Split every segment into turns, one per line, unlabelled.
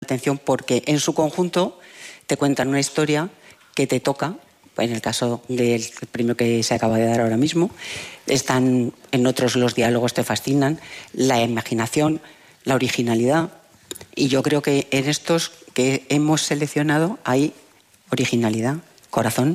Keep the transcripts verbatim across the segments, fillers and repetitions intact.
atención porque en su conjunto te cuentan una historia que te toca. En el caso del premio que se acaba de dar ahora mismo, están en otros los diálogos te fascinan, la imaginación, la originalidad. Y yo creo que en estos que hemos seleccionado hay originalidad, corazón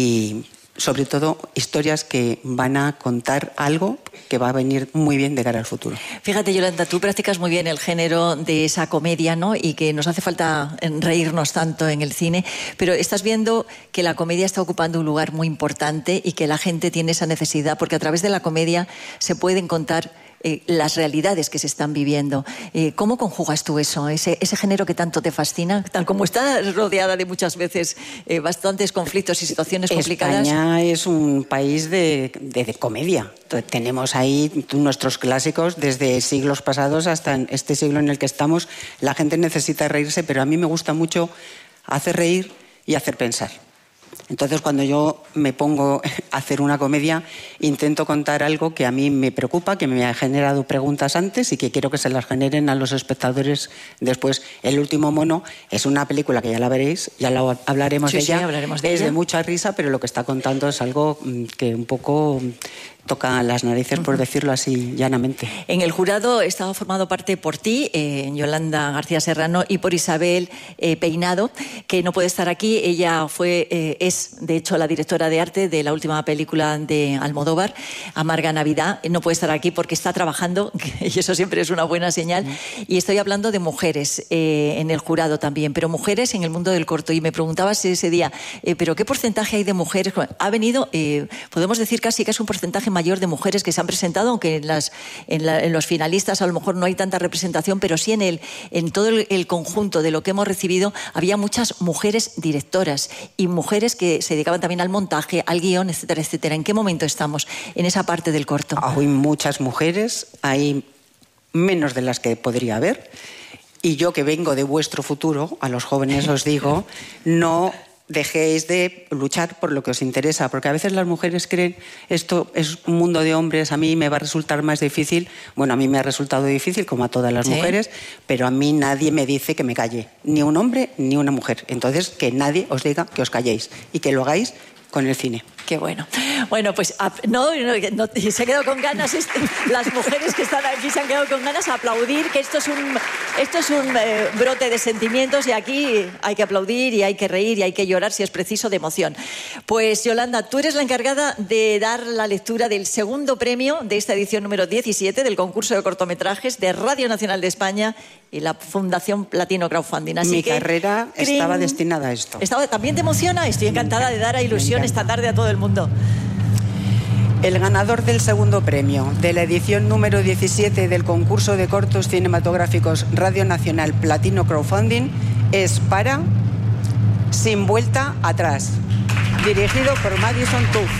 y sobre todo historias que van a contar algo que va a venir muy bien de cara al futuro.
Fíjate, Yolanda, tú practicas muy bien el género de esa comedia, ¿no? Y que nos hace falta reírnos tanto en el cine, pero estás viendo que la comedia está ocupando un lugar muy importante y que la gente tiene esa necesidad, porque a través de la comedia se pueden contar Eh, las realidades que se están viviendo. Eh, ¿Cómo conjugas tú eso, ese, ese género que tanto te fascina, tal como está rodeada de muchas veces eh, bastantes conflictos y situaciones complicadas?
España es un país de, de, de comedia. Tenemos ahí nuestros clásicos desde siglos pasados hasta este siglo en el que estamos. La gente necesita reírse, pero a mí me gusta mucho hacer reír y hacer pensar. Entonces, cuando yo me pongo a hacer una comedia, intento contar algo que a mí me preocupa, que me ha generado preguntas antes y que quiero que se las generen a los espectadores después. El último mono es una película que ya la veréis, ya la hablaremos
sí,
de ella.
Sí, hablaremos de
es
ella.
de mucha risa, pero lo que está contando es algo que un poco toca las narices, por decirlo así llanamente.
En el jurado estaba formado parte por ti, eh, Yolanda García Serrano, y por Isabel eh, Peinado, que no puede estar aquí. Ella fue, eh, es, de hecho, la directora de arte de la última película de Almodóvar, Amarga Navidad. No puede estar aquí porque está trabajando, y eso siempre es una buena señal. Y estoy hablando de mujeres eh, en el jurado también, pero mujeres en el mundo del corto. Y me preguntabas ese día, eh, ¿pero qué porcentaje hay de mujeres? Ha venido, eh, podemos decir casi que es un porcentaje mayor de mujeres que se han presentado, aunque en, las, en, la, en los finalistas a lo mejor no hay tanta representación, pero sí en, el, en todo el, el conjunto de lo que hemos recibido había muchas mujeres directoras y mujeres que se dedicaban también al montaje, al guión, etcétera, etcétera. ¿En qué momento estamos en esa parte del corto?
Hay muchas mujeres, hay menos de las que podría haber, y yo que vengo de vuestro futuro, a los jóvenes os digo, no dejéis de luchar por lo que os interesa, porque a veces las mujeres creen esto es un mundo de hombres, a mí me va a resultar más difícil. Bueno, a mí me ha resultado difícil, como a todas las ¿Sí? mujeres, pero a mí nadie me dice que me calle, ni un hombre ni una mujer. Entonces, que nadie os diga que os calléis y que lo hagáis con el cine.
Qué bueno. Bueno, pues no, no, no se ha quedado con ganas, este, las mujeres que están aquí se han quedado con ganas a aplaudir, que esto es un, esto es un eh, brote de sentimientos y aquí hay que aplaudir y hay que reír y hay que llorar si es preciso de emoción. Pues Yolanda, tú eres la encargada de dar la lectura del segundo premio de esta edición número diecisiete del concurso de cortometrajes de Radio Nacional de España y la Fundación Platino Crowdfunding. Así
Mi
que,
carrera
¡crin!
estaba destinada a esto.
Estaba, ¿también te emociona? Estoy encantada de dar a ilusión esta tarde a todo el mundo.
El ganador del segundo premio de la edición número diecisiete del concurso de cortos cinematográficos Radio Nacional Platino Crowdfunding es para Sin vuelta atrás, dirigido por Madison Tuff.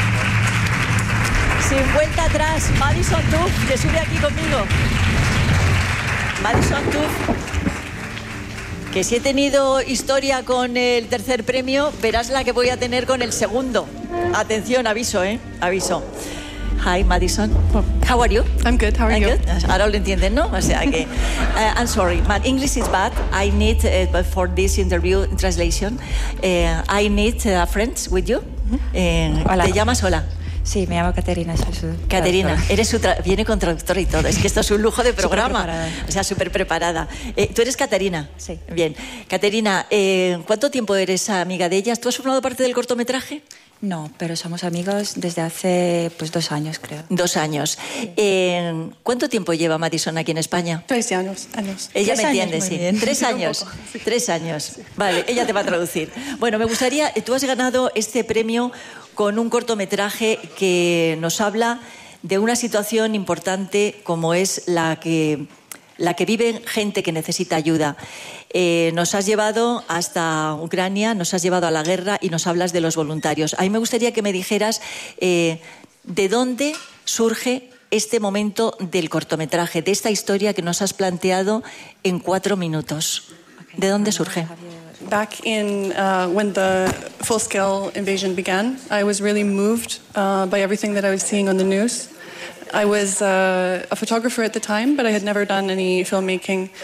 Sin vuelta atrás, Madison Tuff, que sube aquí conmigo. Madison Tuff, que si he tenido historia con el tercer premio, verás la que voy a tener con el segundo. Atención, aviso, ¿eh? Aviso. Hi, Madison. How are you?
I'm good. How are
I'm
you?
Good. Ahora lo entienden, ¿no? O sea que... Uh, I'm sorry, my English is bad. I need, uh, but for this interview translation, uh, I need uh, friends with you. Uh,
Hola.
¿Te llamas? Hola.
Sí, me llamo Caterina, soy su
Caterina,
traductora.
eres su tra- viene con traductor y todo. Es que esto es un lujo de programa.
Superpreparada.
O sea, súper preparada. Eh, ¿Tú eres Caterina?
Sí.
Bien. Caterina, eh, ¿cuánto tiempo eres amiga de ellas? ¿Tú has formado parte del cortometraje?
No, pero somos amigos desde hace pues dos años, creo.
Dos años. Eh, ¿Cuánto tiempo lleva Madison aquí en España?
Tres años. años.
Ella
Tres
me
años,
entiende,
muy
sí.
bien.
Tres
Un
años.
poco, sí.
Tres años. Vale, ella te va a traducir. Bueno, me gustaría, tú has ganado este premio con un cortometraje que nos habla de una situación importante como es la que, la que vive gente que necesita ayuda. Eh, nos has llevado hasta Ucrania, nos has llevado a la guerra y nos hablas de los voluntarios. A mí me gustaría que me dijeras eh, de dónde surge este momento del cortometraje, de esta historia que nos has planteado en cuatro minutos. ¿De dónde surge?
Back in uh, when the full-scale invasion began, I was really moved uh, by everything that I was seeing on the news. I was uh, a photographer at the time, but I had never done any filmmaking.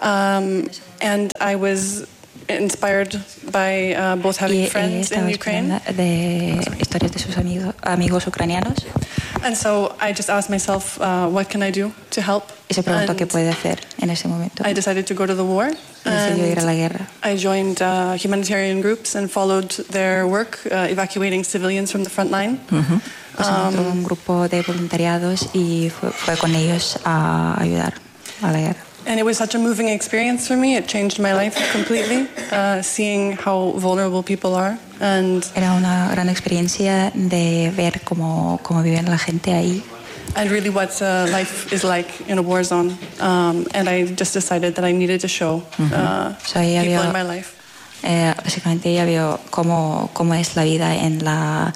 Um, and I was inspired by uh, both having
Y
friends in
estaba
Ukraine.
inspirada de historias de sus amigos, amigos ucranianos.
And so I just asked myself, uh, what can I do to help?
Y se preguntó
And
qué puede hacer en ese momento.
I decided to go to the war.
Y decidió ir a la guerra.
I joined uh, humanitarian groups and followed their work, uh, evacuating civilians from the front line.
Uh-huh. Pues entró en un grupo de voluntariados y fue, fue con ellos a ayudar a la guerra.
And it was such a moving experience for me. It changed my life completely, uh, seeing how vulnerable people are. And
Era una gran experiencia de ver cómo, cómo viven la gente ahí.
and really what uh, life is like in a war zone. Um, and I just decided that I needed to show uh,
So ella
people
vio-
in my life.
Eh, básicamente ella vio cómo, cómo es la vida en la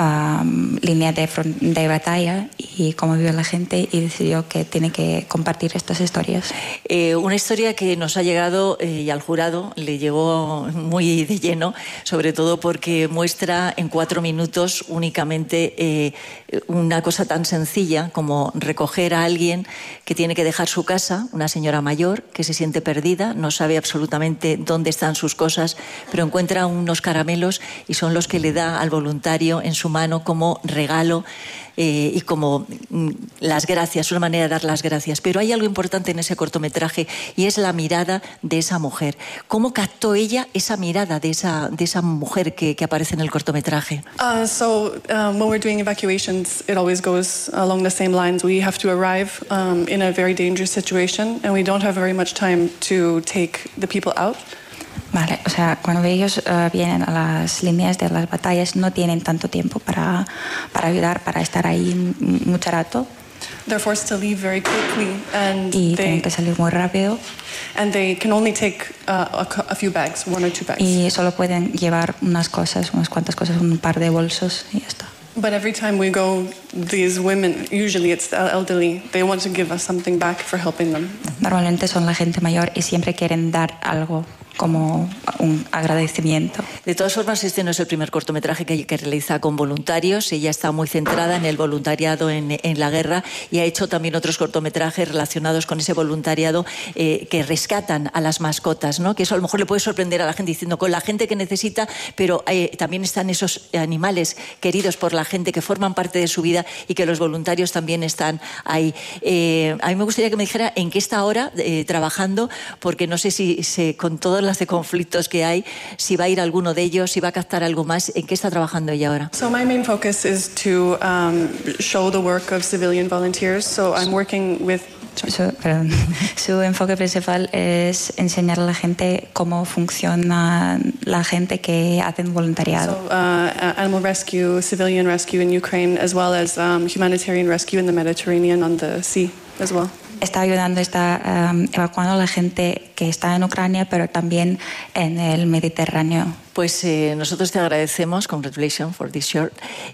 um, línea de, front- de batalla y cómo vive la gente y decidió que tiene que compartir estas historias.
Eh, una historia que nos ha llegado eh, y al jurado le llegó muy de lleno, sobre todo porque muestra en cuatro minutos únicamente eh, una cosa tan sencilla como recoger a alguien que tiene que dejar su casa, una señora mayor que se siente perdida, no sabe absolutamente dónde están sus cosas, pero encuentra unos caramelos y son los que le da al voluntario en su mano como regalo eh, y como mm, las gracias, una manera de dar las gracias. Pero hay algo importante en ese cortometraje y es la mirada de esa mujer. ¿Cómo captó ella esa mirada de esa, de esa mujer que, que aparece en el cortometraje?
Uh, so um, when we're doing evacuations, it always goes along the same lines. We have to arrive um, in a very dangerous situation, and we don't have very much time to take the people out.
Vale, o sea, cuando ellos uh, vienen a las líneas de las batallas no tienen tanto tiempo para, para ayudar, para estar ahí m- mucho rato
They're forced to leave very quickly, and
y
they
tienen que salir muy rápido
and they can only take uh, a, cou- a few bags, one or two bags.
y solo pueden llevar unas cosas, unas cuantas cosas, un par de bolsos y ya está.
But every time we go, these women, usually it's the elderly, they want to give us something back for helping them.
Normalmente son la gente mayor y siempre quieren dar algo como un agradecimiento.
De todas formas, este no es el primer cortometraje que, que realiza con voluntarios. Ella está muy centrada en el voluntariado en, en la guerra y ha hecho también otros cortometrajes relacionados con ese voluntariado eh, que rescatan a las mascotas, ¿no? Que eso a lo mejor le puede sorprender a la gente diciendo con la gente que necesita, pero eh, también están esos animales queridos por la gente que forman parte de su vida y que los voluntarios también están ahí. Eh, a mí me gustaría que me dijera en qué está ahora eh, trabajando, porque no sé si se, con todas las de conflictos que hay, si va a ir alguno de ellos, si va a captar algo más. ¿En qué está trabajando ella ahora?
So my main focus is to um, show the work of civilian volunteers. So I'm working with
Su, perdón. Su enfoque principal es enseñar a la gente cómo funciona la gente que hacen voluntariado.
so, uh, animal rescue, civilian rescue in Ukraine, as well as um, humanitarian rescue in the Mediterranean on the sea as well.
Está ayudando, está um, evacuando a la gente que está en Ucrania, pero también en el Mediterráneo.
Pues eh, nosotros te agradecemos, congratulations for this short,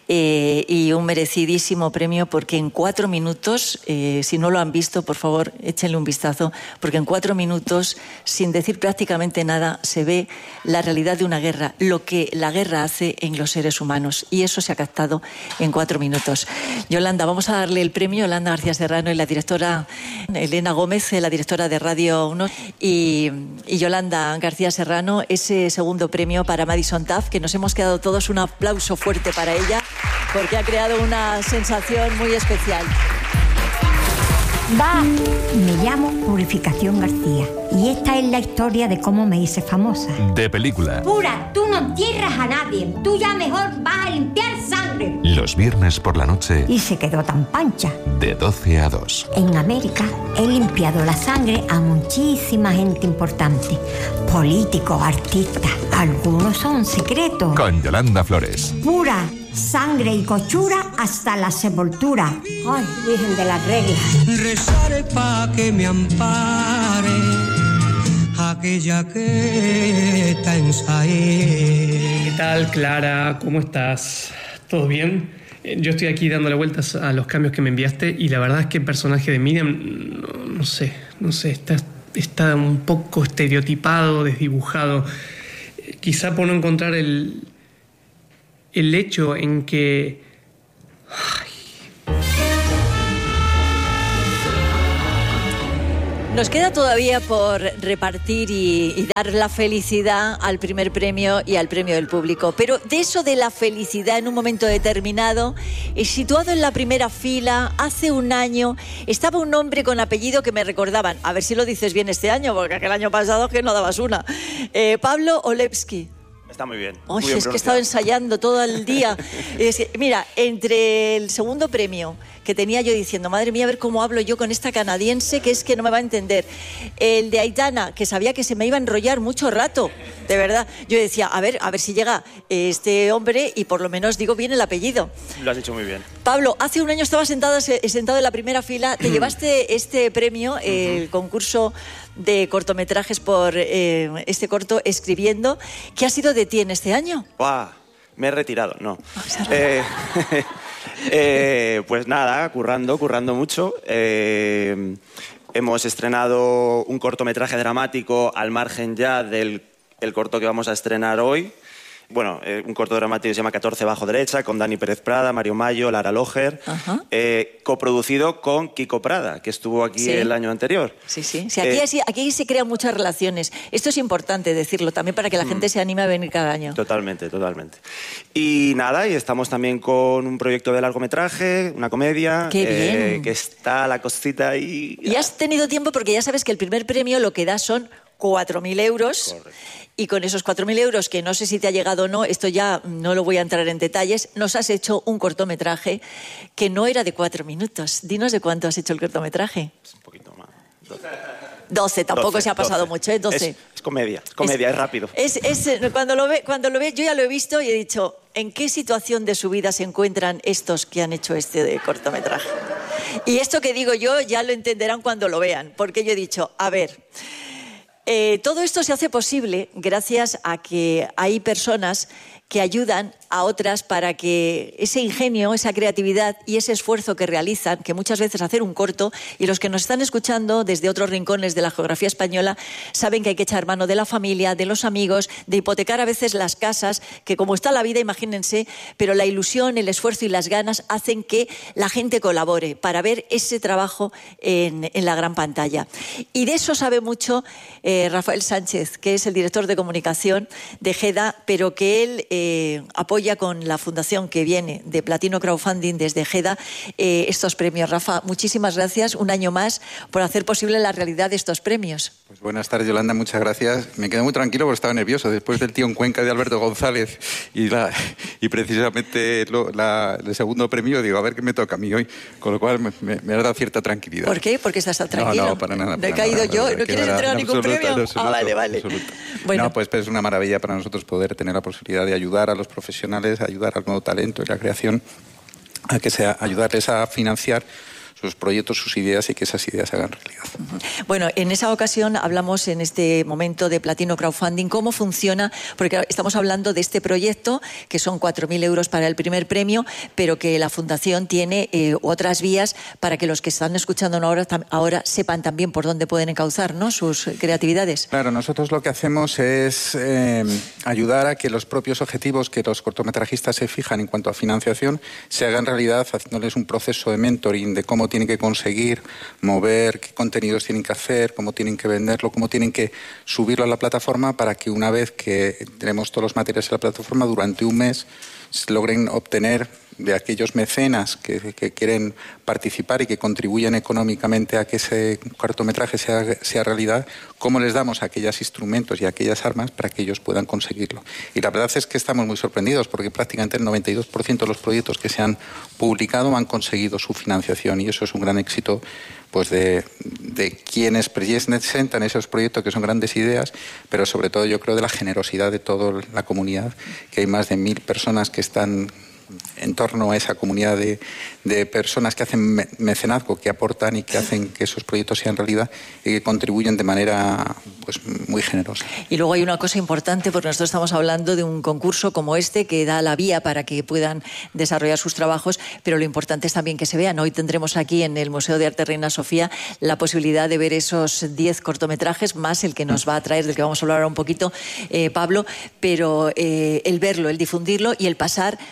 eh, y un merecidísimo premio porque en cuatro minutos, eh, si no lo han visto, por favor, échenle un vistazo, porque en cuatro minutos, sin decir prácticamente nada, se ve la realidad de una guerra, lo que la guerra hace en los seres humanos, y eso se ha captado en cuatro minutos. Yolanda, vamos a darle el premio, Yolanda García Serrano y la directora Elena Gómez, la directora de Radio uno, y, y Yolanda García Serrano, ese segundo premio para Madison Taft, que nos hemos quedado todos un aplauso fuerte para ella, porque ha creado una sensación muy especial.
Va. Me llamo Purificación García y esta es la historia de cómo me hice famosa.
De película.
Pura, tú no entierras a nadie, tú ya mejor vas a limpiar sangre.
Los viernes por la noche.
Y se quedó tan pancha.
De doce a dos.
En América he limpiado la sangre a muchísima gente importante. Políticos, artistas, algunos son secretos.
Con Yolanda Flores.
Pura, sangre y cochura hasta la sepultura. Ay, Virgen de las Reglas.
Rezaré pa' que me ampare aquella que está en Saé.
¿Qué tal, Clara? ¿Cómo estás? ¿Todo bien? Eh, Yo estoy aquí dándole vueltas a los cambios que me enviaste y la verdad es que el personaje de Miriam, no, no sé, no sé, está, está un poco estereotipado, desdibujado. Eh, Quizá por no encontrar el, el hecho en que... Ay.
Nos queda todavía por repartir y, y dar la felicidad al primer premio y al premio del público. Pero de eso de la felicidad en un momento determinado, eh, situado en la primera fila, hace un año, estaba un hombre con apellido que me recordaban. A ver si lo dices bien este año, porque aquel año pasado que no dabas una. Eh, Pablo Olewski.
Está muy bien.
Oye,
muy bien
es que he estado ensayando todo el día. Es que, mira, entre el segundo premio que tenía yo diciendo, madre mía, a ver cómo hablo yo con esta canadiense, que es que no me va a entender. El de Aitana, que sabía que se me iba a enrollar mucho rato, de verdad. Yo decía, a ver, a ver si llega este hombre y por lo menos digo bien el apellido.
Lo has dicho muy bien.
Pablo, hace un año estabas sentado, sentado en la primera fila, te llevaste este premio, el concurso de cortometrajes por eh, este corto Escribiendo. ¿Qué ha sido de ti en este año?
¡Guau! Me he retirado, no. Eh, eh, pues nada, currando, currando mucho. Eh, hemos estrenado un cortometraje dramático al margen ya del el corto que vamos a estrenar hoy. Bueno, eh, un corto dramático que se llama catorce bajo derecha, con Dani Pérez Prada, Mario Mayo, Lara Loger, eh, coproducido con Kiko Prada, que estuvo aquí sí. el año anterior.
Sí, sí. sí aquí, eh, aquí se crean muchas relaciones. Esto es importante decirlo también para que la gente mm, se anime a venir cada año.
Totalmente, totalmente. Y nada, y estamos también con un proyecto de largometraje, una comedia.
¡Qué bien!
Eh, que está la cosita ahí.
Y has tenido tiempo porque ya sabes que el primer premio lo que da son cuatro mil euros. Correcto. Y con esos cuatro mil euros, que no sé si te ha llegado o no, esto ya no lo voy a entrar en detalles, nos has hecho un cortometraje que no era de cuatro minutos. Dinos de cuánto has hecho el cortometraje.
Es un poquito más. doce.
doce, tampoco
doce,
se ha pasado
doce.
mucho, ¿eh? doce.
Es, es comedia, es comedia, es, es rápido.
Es, es, cuando, lo ve, cuando lo ve, yo ya lo he visto y he dicho, ¿en qué situación de su vida se encuentran estos que han hecho este de cortometraje? Y esto que digo yo ya lo entenderán cuando lo vean, porque yo he dicho, a ver... Eh, todo esto se hace posible gracias a que hay personas que ayudan a otras para que ese ingenio, esa creatividad y ese esfuerzo que realizan, que muchas veces hacer un corto, y los que nos están escuchando desde otros rincones de la geografía española saben que hay que echar mano de la familia, de los amigos, de hipotecar a veces las casas, que como está la vida, imagínense, pero la ilusión, el esfuerzo y las ganas hacen que la gente colabore para ver ese trabajo en, en la gran pantalla. Y de eso sabe mucho eh, Rafael Sánchez, que es el director de comunicación de GEDA, pero que él eh, apoya con la fundación que viene de Platino Crowdfunding desde GEDA eh, estos premios. Rafa, muchísimas gracias un año más por hacer posible la realidad de estos premios.
Pues buenas tardes, Yolanda, muchas gracias. Me quedo muy tranquilo porque estaba nervioso después del tío en Cuenca de Alberto González y, la, y precisamente lo, la, el segundo premio, digo, a ver qué me toca a mí hoy, con lo cual me, me, me ha dado cierta tranquilidad.
¿por qué? ¿Porque estás tan tranquilo?
No, no, para nada.
¿No he
para
caído
nada,
yo?
nada,
¿No quieres entregar ningún
absoluto,
premio?
Absoluto,
ah, vale, vale.
Bueno. No, pues, pues es una maravilla para nosotros poder tener la posibilidad de ayudar a los profesionales, ayudar al nuevo talento y la creación, a que sea ayudarles a financiar sus proyectos, sus ideas y que esas ideas se hagan realidad.
Bueno, en esa ocasión hablamos en este momento de Platino Crowdfunding, cómo funciona, porque estamos hablando de este proyecto, que son cuatro mil euros para el primer premio, pero que la Fundación tiene eh, otras vías para que los que están escuchando ahora, ahora sepan también por dónde pueden encauzar, ¿no?, sus creatividades.
Claro, nosotros lo que hacemos es eh, ayudar a que los propios objetivos que los cortometrajistas se fijan en cuanto a financiación se hagan realidad, haciéndoles un proceso de mentoring de cómo tienen que conseguir mover, qué contenidos tienen que hacer, cómo tienen que venderlo, cómo tienen que subirlo a la plataforma para que una vez que tenemos todos los materiales en la plataforma, durante un mes logren obtener de aquellos mecenas que, que quieren participar y que contribuyen económicamente a que ese cortometraje sea, sea realidad, cómo les damos aquellos instrumentos y aquellas armas para que ellos puedan conseguirlo. Y la verdad es que estamos muy sorprendidos porque prácticamente el noventa y dos por ciento de los proyectos que se han publicado han conseguido su financiación y eso es un gran éxito pues de, de quienes presentan esos proyectos que son grandes ideas, pero sobre todo yo creo de la generosidad de toda la comunidad, que hay más de mil personas que están en torno a esa comunidad de, de personas que hacen mecenazgo, que aportan y que hacen que esos proyectos sean realidad y que contribuyen de manera pues muy generosa.
Y luego hay una cosa importante, porque nosotros estamos hablando de un concurso como este que da la vía para que puedan desarrollar sus trabajos, pero lo importante es también que se vean. Hoy tendremos aquí en el Museo de Arte Reina Sofía la posibilidad de ver esos diez cortometrajes, más el que nos va a traer, del que vamos a hablar ahora un poquito, eh, Pablo, pero eh, el verlo, el difundirlo y el pasar, no pasar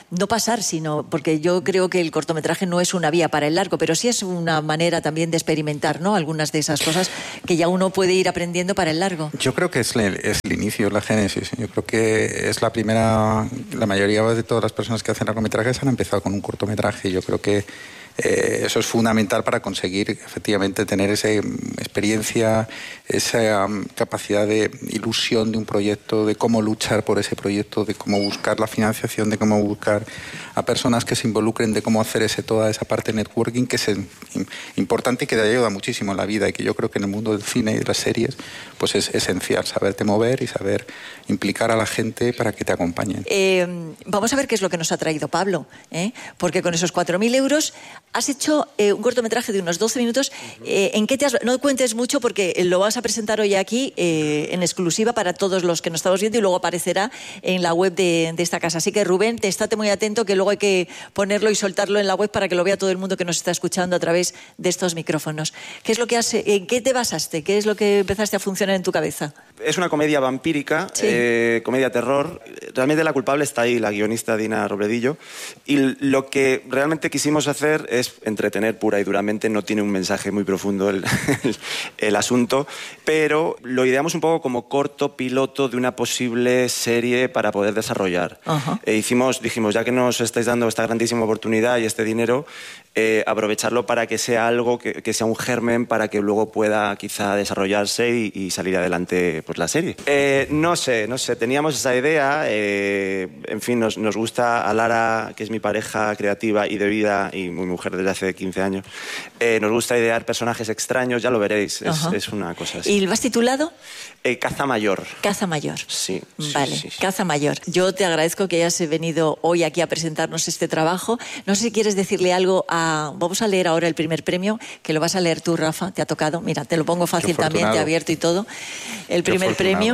pasar, sino porque yo creo que el cortometraje no es una vía para el largo, pero sí es una manera también de experimentar, ¿no? Algunas de esas cosas que ya uno puede ir aprendiendo para el largo.
Yo creo que es el, es el inicio, la génesis. Yo creo que es la primera, la mayoría de todas las personas que hacen largometrajes han empezado con un cortometraje. Yo creo que Eh, eso es fundamental para conseguir efectivamente tener esa experiencia, esa um, capacidad de ilusión de un proyecto, de cómo luchar por ese proyecto, de cómo buscar la financiación, de cómo buscar a personas que se involucren, de cómo hacer ese, toda esa parte de networking que es importante y que te ayuda muchísimo en la vida y que yo creo que en el mundo del cine y de las series pues es esencial, saberte mover y saber implicar a la gente para que te acompañen.
Eh, vamos a ver qué es lo que nos ha traído Pablo, ¿eh? Porque con esos cuatro mil euros has hecho eh, un cortometraje de unos doce minutos. Eh, ¿En qué te has... No cuentes mucho porque lo vas a presentar hoy aquí eh, en exclusiva para todos los que nos estamos viendo y luego aparecerá en la web de, de esta casa. Así que Rubén, te estate muy atento que luego hay que ponerlo y soltarlo en la web para que lo vea todo el mundo que nos está escuchando a través de estos micrófonos. ¿Qué es lo que has, ¿En qué te basaste? ¿Qué es lo que empezaste a funcionar en tu cabeza?
Es una comedia vampírica, sí. eh, comedia terror. Realmente la culpable está ahí, la guionista Dina Robledillo. Y lo que realmente quisimos hacer es entretener pura y duramente. No tiene un mensaje muy profundo el, el, el asunto, pero lo ideamos un poco como corto piloto de una posible serie para poder desarrollar. Uh-huh. E hicimos, dijimos, ya que nos estáis dando esta grandísima oportunidad y este dinero, eh, aprovecharlo para que sea algo, que, que sea un germen para que luego pueda quizá desarrollarse y, y salir adelante pues la serie. Eh, no sé, no sé, teníamos esa idea, eh, en fin, nos, nos gusta a Lara, que es mi pareja creativa y de vida y mi mujer desde hace quince años, eh, nos gusta idear personajes extraños, ya lo veréis, es, uh-huh. es una cosa así.
¿Y lo has titulado?
Eh, Caza Mayor.
Caza Mayor.
Sí.
Vale,
sí, sí, sí.
Caza Mayor. Yo te agradezco que hayas venido hoy aquí a presentarnos este trabajo. No sé si quieres decirle algo a... Vamos a leer ahora el primer premio, que lo vas a leer tú, Rafa, te ha tocado. Mira, te lo pongo fácil también, te he abierto y todo. El primer premio.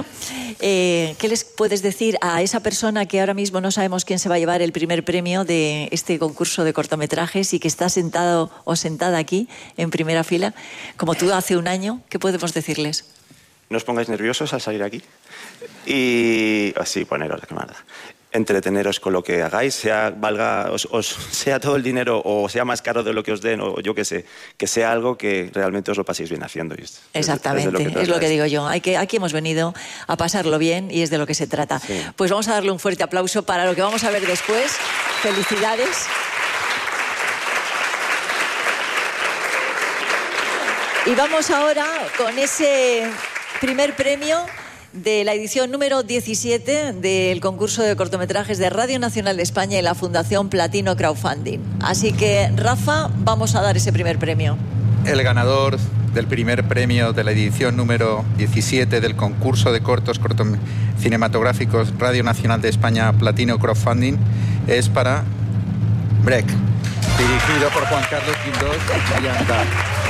Eh, ¿Qué les puedes decir a esa persona que ahora mismo no sabemos quién se va a llevar el primer premio de este concurso de cortometrajes y que está sentado o sentada aquí en primera fila, como tú hace un año? ¿Qué podemos decirles?
No os pongáis nerviosos al salir aquí y así poneros la cámara. Entreteneros con lo que hagáis, sea valga os, os sea todo el dinero o sea más caro de lo que os den o yo qué sé, que sea algo que realmente os lo paséis bien haciendo. Y es,
Exactamente, es, es, lo, que es lo que digo yo. Hay que, aquí hemos venido a pasarlo bien y es de lo que se trata. Sí. Pues vamos a darle un fuerte aplauso para lo que vamos a ver después. Felicidades. Y vamos ahora con ese primer premio de la edición número diecisiete del concurso de cortometrajes de Radio Nacional de España y la Fundación Platino Crowdfunding. Así que, Rafa, vamos a dar ese primer premio.
El ganador del primer premio de la edición número diecisiete del concurso de cortos cortom- cinematográficos Radio Nacional de España Platino Crowdfunding es para Break, dirigido por Juan Carlos Quindós y Andar.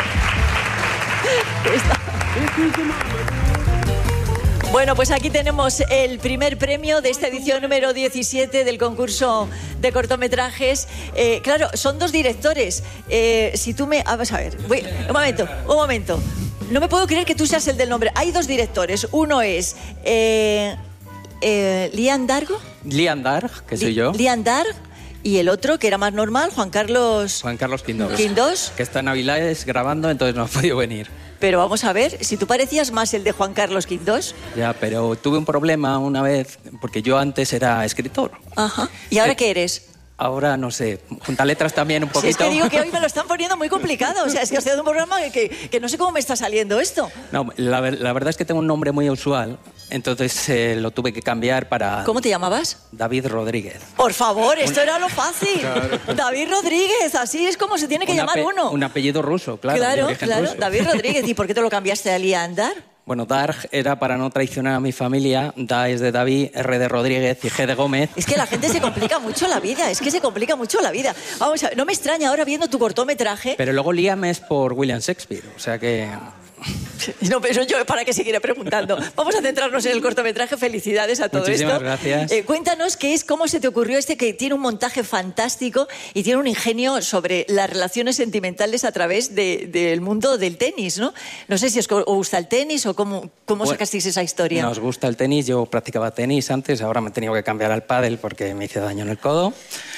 Bueno, pues aquí tenemos el primer premio de esta edición número diecisiete del concurso de cortometrajes. Eh, claro, son dos directores. Eh, si tú me... Vamos a ver, voy, un momento, un momento. No me puedo creer que tú seas el del nombre. Hay dos directores. Uno es eh, eh, Lian Dargo.
Lian Darg, que soy
Li,
yo.
Lian Darg. Y el otro, que era más normal, Juan Carlos...
Juan Carlos Quindós.
Quindós.
Que está en Avilés grabando, entonces no ha podido venir.
Pero vamos a ver, si tú parecías más el de Juan Carlos Quindós.
Ya, pero tuve un problema una vez, porque yo antes era escritor.
Ajá. ¿Y ahora eh, qué eres?
Ahora, no sé, junta letras también un poquito.
Si es que digo que hoy me lo están poniendo muy complicado. O sea, es que os he dado un programa que, que no sé cómo me está saliendo esto.
No, la, la verdad es que tengo un nombre muy usual, entonces eh, lo tuve que cambiar para...
¿Cómo te llamabas?
David Rodríguez.
Por favor, esto era lo fácil. Claro. David Rodríguez, así es como se tiene que llamar uno.
Un apellido ruso, claro.
Claro, claro,
ruso.
David Rodríguez. ¿Y por qué te lo cambiaste a Lian Darg?
Bueno, Darg era para no traicionar a mi familia, Da es de David, R de Rodríguez y G de Gómez.
Es que la gente se complica mucho la vida, es que se complica mucho la vida. Vamos a ver, no me extraña ahora viendo tu cortometraje.
Pero luego Liam es por William Shakespeare, o sea que...
No, pero yo, ¿para qué seguiré preguntando? Vamos a centrarnos en el cortometraje. Felicidades a todo
Muchísimas
esto.
gracias.
Eh, cuéntanos qué es, cómo se te ocurrió este, que tiene un montaje fantástico y tiene un ingenio sobre las relaciones sentimentales a través de, del mundo del tenis, ¿no? No sé si os gusta el tenis o cómo, cómo
Bueno,
sacasteis esa historia.
Nos gusta el tenis. Yo practicaba tenis antes, ahora me he tenido que cambiar al pádel porque me hice daño en el codo.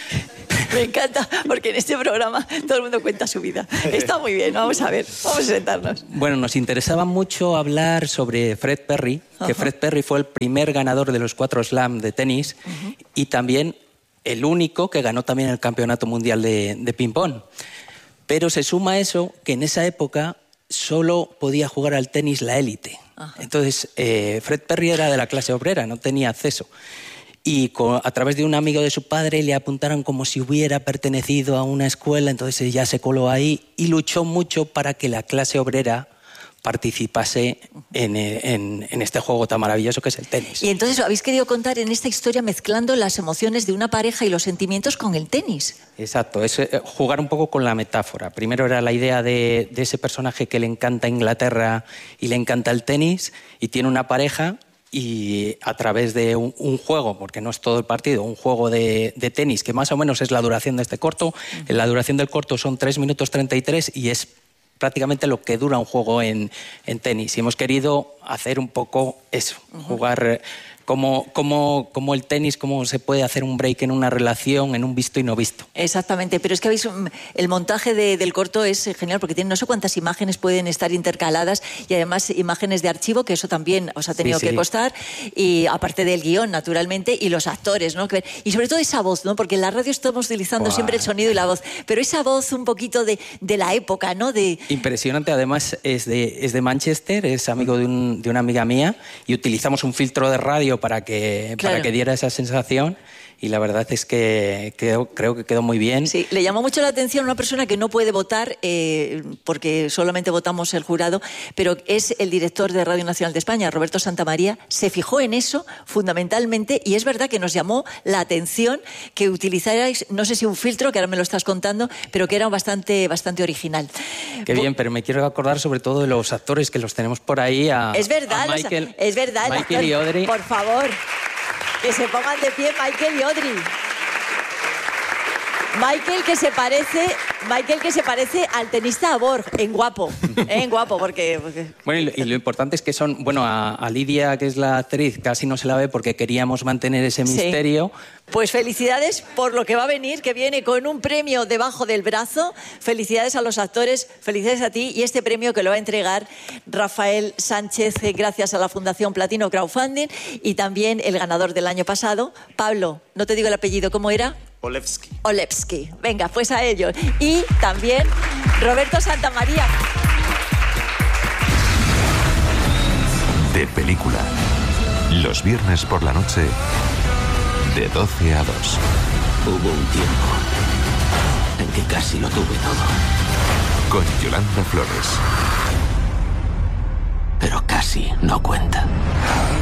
Me encanta, porque en este programa todo el mundo cuenta su vida. Está muy bien, vamos a ver, vamos a sentarnos.
Bueno, nos interesaba mucho hablar sobre Fred Perry, que
Ajá.
Fred Perry fue el primer ganador de los cuatro slam de tenis uh-huh. y también el único que ganó también el campeonato mundial de, de ping-pong. Pero se suma a eso que en esa época solo podía jugar al tenis la élite. Ajá. Entonces, eh, Fred Perry era de la clase obrera, no tenía acceso. Y con, a través de un amigo de su padre le apuntaron como si hubiera pertenecido a una escuela, entonces ella se coló ahí y luchó mucho para que la clase obrera participase en, en, en este juego tan maravilloso que es el tenis.
Y entonces habéis querido contar en esta historia mezclando las emociones de una pareja y los sentimientos con el tenis.
Exacto, es jugar un poco con la metáfora. Primero era la idea de, de ese personaje que le encanta Inglaterra y le encanta el tenis y tiene una pareja. Y a través de un, un juego, porque no es todo el partido, un juego de, de tenis, que más o menos es la duración de este corto. Uh-huh. La duración del corto son tres minutos treinta y tres y es prácticamente lo que dura un juego en, en tenis. Y hemos querido hacer un poco eso, uh-huh. jugar como, como, como el tenis, cómo se puede hacer un break en una relación, en un visto y no visto.
Exactamente, pero es que habéis, el montaje de, del corto es genial porque tiene no sé cuántas imágenes pueden estar intercaladas y además imágenes de archivo, que eso también os ha tenido sí, que sí. costar, y aparte del guión, naturalmente, y los actores, ¿no? Y sobre todo esa voz, ¿no? Porque en la radio estamos utilizando Buah. siempre el sonido y la voz, pero esa voz un poquito de, de la época, ¿no? De...
Impresionante, además es de, es de Manchester, es amigo de, un, de una amiga mía y utilizamos un filtro de radio para que, claro. para que diera esa sensación y la verdad es que quedó, creo que quedó muy bien.
Sí, le llamó mucho la atención a una persona que no puede votar eh, porque solamente votamos el jurado, pero es el director de Radio Nacional de España, Roberto Santamaría, se fijó en eso fundamentalmente y es verdad que nos llamó la atención que utilizarais, no sé si un filtro, que ahora me lo estás contando, pero que era bastante, bastante original.
Qué bien, pero me quiero acordar sobre todo de los actores que los tenemos por ahí. A,
es verdad,
a Michael,
los, es verdad.
Michael y Audrey.
Por favor. Que se pongan de pie Michael y Audrey. Michael que se parece, Michael que se parece al tenista Borg, en guapo, ¿eh? en guapo, porque, porque...
Bueno, y lo, y lo importante es que son, bueno, a, a Lidia, que es la actriz, casi no se la ve porque queríamos mantener ese misterio.
Sí. Pues felicidades por lo que va a venir, que viene con un premio debajo del brazo. Felicidades a los actores, felicidades a ti y este premio que lo va a entregar Rafael Sánchez gracias a la Fundación Platino Crowdfunding y también el ganador del año pasado, Pablo, no te digo el apellido, ¿cómo era?
Olewski.
Olewski. Venga, pues a ellos. Y también Roberto Santamaría.
De película. Los viernes por la noche, de doce a dos.
Hubo un tiempo en que casi lo tuve todo.
Con Yolanda Flores.
Pero casi no cuenta.